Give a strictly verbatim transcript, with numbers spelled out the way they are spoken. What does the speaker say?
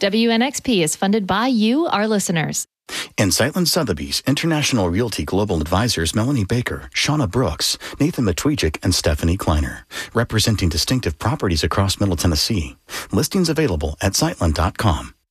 W N X P is funded by you, our listeners. In Sightland Sotheby's, International Realty Global Advisors Melanie Baker, Shauna Brooks, Nathan Matwijak, and Stephanie Kleiner, representing distinctive properties across Middle Tennessee. Listings available at sightland dot com.